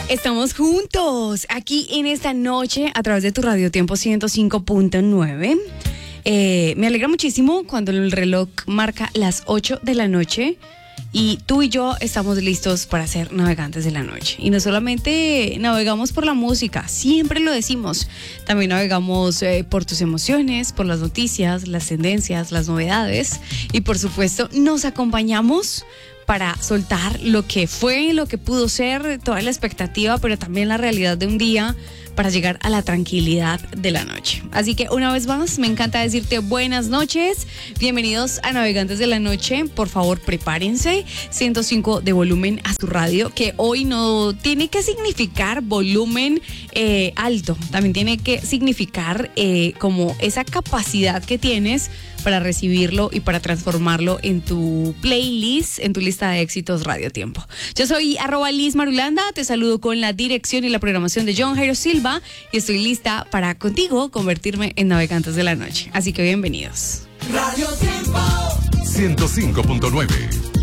Estamos juntos aquí en esta noche a través de tu Radio Tiempo 105.9. Me alegra muchísimo cuando el reloj marca las 8 de la noche y tú y yo estamos listos para ser navegantes de la noche. Y no solamente navegamos por la música, siempre lo decimos, también navegamos por tus emociones, por las noticias, las tendencias, las novedades y por supuesto nos acompañamos para soltar lo que fue, lo que pudo ser, toda la expectativa, pero también la realidad de un día para llegar a la tranquilidad de la noche. Así que una vez más, me encanta decirte buenas noches, bienvenidos a Navegantes de la Noche. Por favor, prepárense, 105 de volumen a su radio, que hoy no tiene que significar volumen alto, también tiene que significar como esa capacidad que tienes para recibirlo y para transformarlo en tu playlist, en tu lista de éxitos Radio Tiempo. Yo soy @LizMarulanda, te saludo con la dirección y la programación de John Jairo Silva y estoy lista para contigo convertirme en Navegantes de la Noche. Así que bienvenidos. Radio Tiempo 105.9.